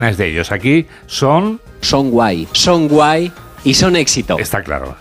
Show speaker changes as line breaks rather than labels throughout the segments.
de ellos aquí son
guay y son éxito.
Está claro.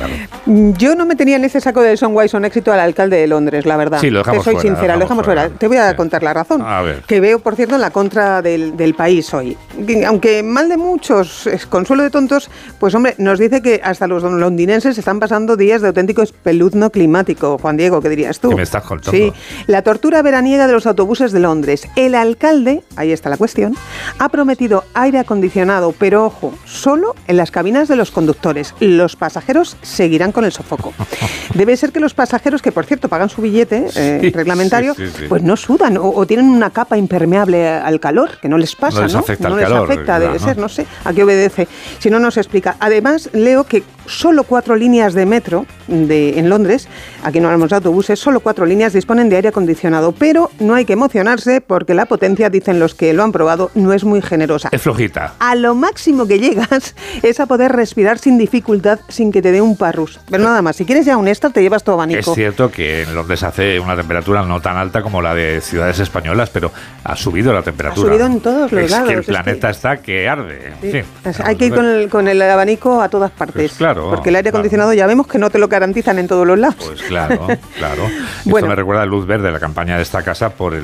Yo no me tenía en ese saco de son guay, son éxito al alcalde de Londres, la verdad.
Sí, lo dejamos
fuera. Te soy
fuera,
sincera, lo dejamos fuera. Te voy a contar la razón.
A ver.
Que veo, por cierto, en la contra del país hoy. Aunque mal de muchos, es consuelo de tontos, pues hombre, nos dice que hasta los londinenses están pasando días de auténtico espeluzno climático. Juan Diego, ¿qué dirías tú?
¿Qué me estás contando?
Sí, la tortura veraniega de los autobuses de Londres. El alcalde, ahí está la cuestión, ha prometido aire acondicionado, pero ojo, solo en las cabinas de los conductores. Los pasajeros seguirán con el sofoco. Debe ser que los pasajeros, que por cierto pagan su billete reglamentario, sí. Pues no sudan o tienen una capa impermeable al calor, que no les pasa,
no les afecta
no
el
les
calor,
afecta, debe ser, no sé a qué obedece. Si no, nos explica. Además, leo que solo 4 líneas de metro en Londres, aquí no hablamos de autobuses, solo 4 líneas disponen de aire acondicionado, pero no hay que emocionarse porque la potencia, dicen los que lo han probado, no es muy generosa.
Es flojita.
A lo máximo que llegas es a poder respirar sin dificultad, sin que te dé un parrus. Pero nada más, si quieres ya un extra, te llevas tu abanico.
Es cierto que en Londres hace una temperatura no tan alta como la de ciudades españolas, pero ha subido la temperatura.
Ha subido en todos los lados.
Es que el planeta está que arde.
Sí.
En fin,
hay que ir con el abanico a todas partes.
Pues claro.
Porque el aire acondicionado ya vemos que no te lo garantizan en todos los lados.
Pues claro. Esto me recuerda a luz verde, la campaña de esta casa por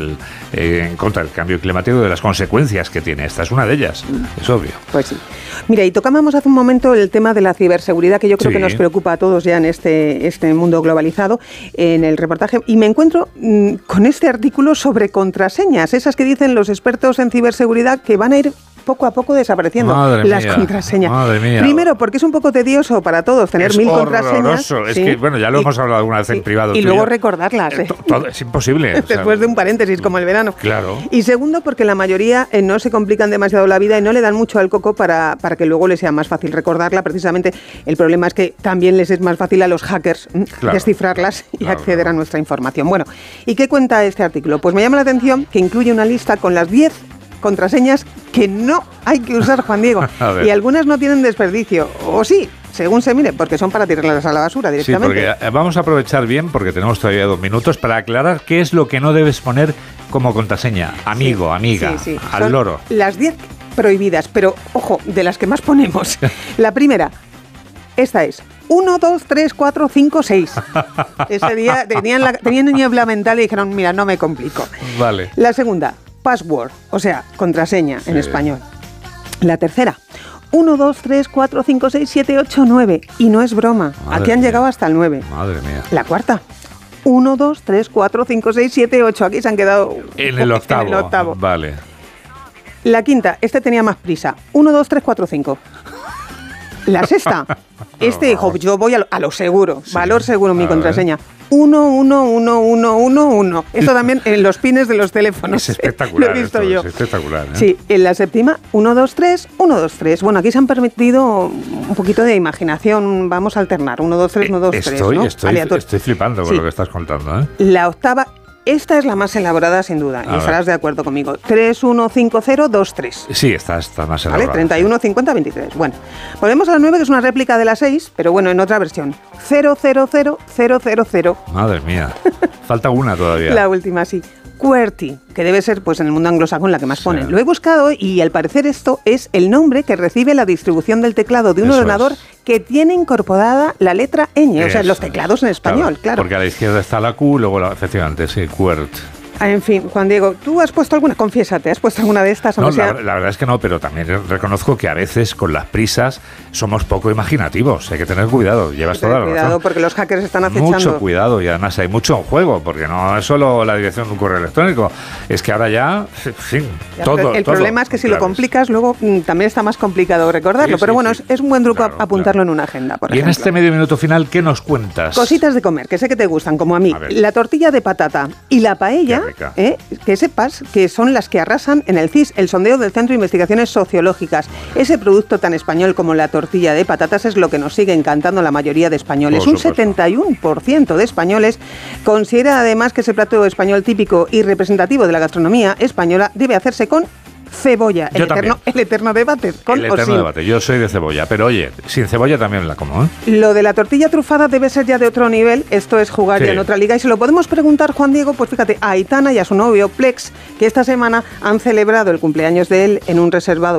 en contra del cambio climático y de las consecuencias que tiene. Esta es una de ellas, es obvio.
Pues sí. Mira, y tocábamos hace un momento el tema de la ciberseguridad, que yo creo que nos preocupa a todos ya en este mundo globalizado, en el reportaje, y me encuentro con este artículo sobre contraseñas, esas que dicen los expertos en ciberseguridad que van a ir poco a poco desapareciendo. Las contraseñas.
Madre mía.
Primero, porque es un poco tedioso para todos tener 1000 contraseñas.
Es que, bueno, ya lo hemos hablado alguna vez en privado.
Y luego recordarlas.
Es imposible.
Después de un paréntesis, como el verano.
Claro.
Y segundo, porque la mayoría no se complican demasiado la vida y no le dan mucho al coco para que luego les sea más fácil recordarla. Precisamente el problema es que también les es más fácil a los hackers descifrarlas y acceder a nuestra información. Bueno, ¿y qué cuenta este artículo? Pues me llama la atención que incluye una lista con las 10 contraseñas que no hay que usar, Juan Diego. Y algunas no tienen desperdicio. O sí, según se mire, porque son para tirarlas a la basura directamente.
Sí, porque vamos a aprovechar bien, porque tenemos todavía 2 minutos, para aclarar qué es lo que no debes poner como contraseña. Amigo, amiga, al
son
loro.
Las 10 prohibidas, pero ojo, de las que más ponemos. La primera, esta es 1, 2, 3, 4, 5, 6. Ese día tenían niebla mental y dijeron, mira, no me complico.
Vale.
La segunda, password, o sea, contraseña en español. La tercera, 1, 2, 3, 4, 5, 6, 7, 8, 9. Y no es broma, aquí han llegado hasta el 9.
Madre mía.
La cuarta, 1, 2, 3, 4, 5, 6, 7, 8. Aquí se han quedado
en el octavo. Vale.
La quinta, tenía más prisa. 1, 2, 3, 4, 5. La sexta, dijo, yo voy a lo seguro, valor seguro mi contraseña. 1, 1, 1, 1, 1, 1. Esto también en los pines de los teléfonos.
Es espectacular.
Lo he visto yo.
Es espectacular.
Sí, en la séptima, 1, 2, 3, 1, 2, 3. Bueno, aquí se han permitido un poquito de imaginación. Vamos a alternar. 1, 2, 3, 1, 2, 3. ¿no?
Estoy flipando con lo que estás contando.
La octava, esta es la más elaborada sin duda. Y estarás de acuerdo conmigo. 3, 1, 5, 0, 2, 3.
Sí, está más elaborada.
¿Vale? 31, 50, 23. Bueno, volvemos a la 9, que es una réplica de la 6, pero bueno, en otra versión. 0, 0, 0, 0, 0, 0.
Madre mía. Falta una todavía.
La última, sí. QWERTY, que debe ser pues en el mundo anglosajón la que más ponen. Lo he buscado y al parecer esto es el nombre que recibe la distribución del teclado de un ordenador que tiene incorporada la letra ñ, o sea, los teclados en español, claro.
Porque a la izquierda está la Q, luego efectivamente, sí, QWERTY.
En fin, Juan Diego, ¿tú has puesto alguna? Confiésate, ¿has puesto alguna de estas?
No, la verdad es que no, pero también reconozco que a veces con las prisas somos poco imaginativos. Hay que tener cuidado, llevas toda la razón.
Cuidado, porque los hackers están acechando.
Mucho cuidado, y además hay mucho en juego, porque no es solo la dirección de un correo electrónico, es que ahora ya, en fin, todo.
El problema es que si lo complicas, luego también está más complicado recordarlo, pero bueno, es un buen truco apuntarlo en un agenda, por ejemplo.
Y en este medio minuto final, ¿qué nos cuentas?
Cositas de comer, que sé que te gustan, como a mí. La tortilla de patata y la paella, que sepas que son las que arrasan en el CIS, el sondeo del Centro de Investigaciones Sociológicas. Ese producto tan español como la tortilla de patatas es lo que nos sigue encantando la mayoría de españoles. Un 71% de españoles considera además que ese plato español típico y representativo de la gastronomía española debe hacerse con cebolla. El eterno debate.
El eterno debate. Yo soy de cebolla, pero oye, sin cebolla también la como, ¿eh?
Lo de la tortilla trufada debe ser ya de otro nivel. Esto es jugar ya en otra liga. Y se lo podemos preguntar, Juan Diego, pues fíjate, a Aitana y a su novio Plex, que esta semana han celebrado el cumpleaños de él en un reservado